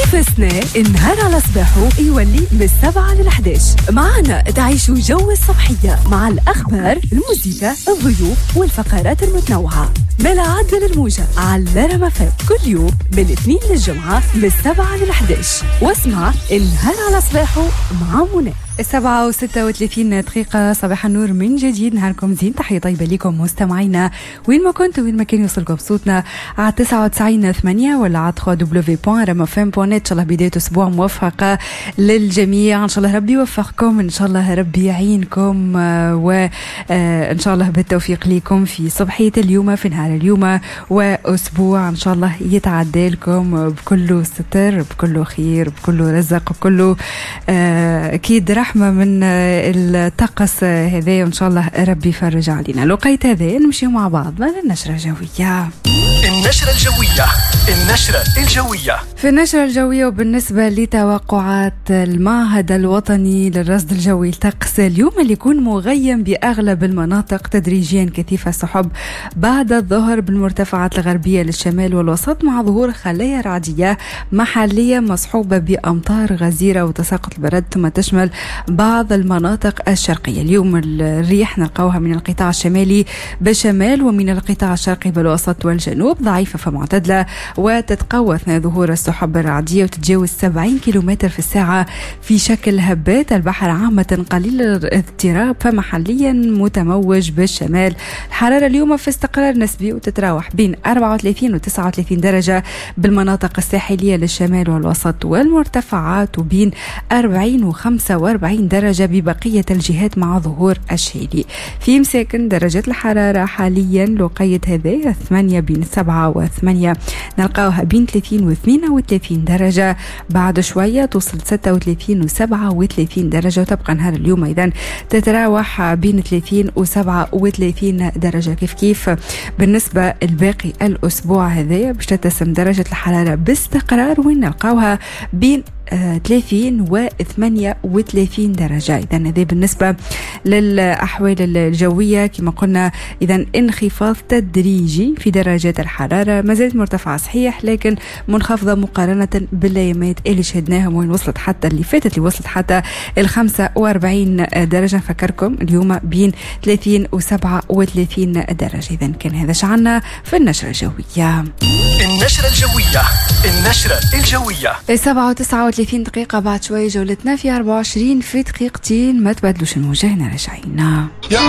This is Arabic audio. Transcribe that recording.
نفسنا النهار على صباحه يولي من 7 ل 11. معنا تعيشوا جو الصبحية مع الأخبار، الموسيقى، الضيوف والفقرات المتنوعة. بلا عدل الموجة على رما فم كل يوم من الاثنين للجمعة من 7 ل 11. واسمع النهار على صباحه مع منى. 7:36 دقيقة. صباح النور من جديد، نهاركم زين. تحية طيبة لكم مستمعينا وين ما كنتوا، وين ما كان يوصلكم صوتنا على 99.8 ولا على www.ramafm.net. ان شاء الله بداية اسبوع موفقة للجميع، ان شاء الله ربي يوفقكم، ان شاء الله ربي يعينكم، وان شاء الله بالتوفيق لكم في صبحية اليوم، في نهار اليوم، واسبوع ان شاء الله يتعدى لكم بكل ستر، بكل خير، بكل رزق، بكل اكيد رحمة من الطقس هذا، وإن شاء الله ربي يفرج علينا. لقيت هذا نمشي مع بعض مع النشرة الجوية. النشرة الجوية. النشرة الجوية. في النشرة الجوية، وبالنسبة لتوقعات المعهد الوطني للرصد الجوي الطقس، اليوم اللي يكون مغيم بأغلب المناطق، تدريجيا كثيف السحب بعد الظهر بالمرتفعات الغربية للشمال والوسط، مع ظهور خلايا رعدية محلية مصحوبة بأمطار غزيرة وتساقط البرد، ثم تشمل بعض المناطق الشرقية. اليوم الريح نلقاوها من القطاع الشمالي بالشمال ومن القطاع الشرقي بالوسط والجنوب، ضعيفة فمعتدلة، وتتقوى أثناء ظهور السحب الرعدية وتتجاوز 70 كيلومتر في الساعة في شكل هبات. البحر عامة قليل الاضطراب فمحليا متموج بالشمال. الحرارة اليوم في استقرار نسبي وتتراوح بين 34 و 39 درجة بالمناطق الساحلية للشمال والوسط والمرتفعات، وبين 40 و 45 درجة ببقية الجهات مع ظهور الشيلي. في مساكن درجة الحرارة حاليا لقيت هذا 8 بين 7 و 8 نلقاوها بين 30 و 32 درجة، بعد شوية توصل 36 و 37 درجة، وتبقى نهار اليوم أيضا تتراوح بين 30 و 37 درجة. كيف بالنسبة الباقي الأسبوع هذا باش تتسم درجة الحرارة باستقرار، وين نلقاوها بين 30 و 38 درجة. إذا هذا بالنسبة للأحوال الجوية كما قلنا. إذا انخفاض تدريجي في درجات الحرارة، ما زالت مرتفعة صحيح لكن منخفضة مقارنة بالأيامات اللي شهدناهم، وين وصلت حتى اللي فاتت، اللي وصلت حتى 45 درجة. نفكركم اليوم بين 30 و 37 درجة. إذا كان هذا شعنا في النشرة الجوية. النشرة الجوية. النشرة الجوية. 7:39 دقيقة. بعد شوي جولتنا في 24 في دقيقتين، ما تبدلوش الموجة، هنا راجعين.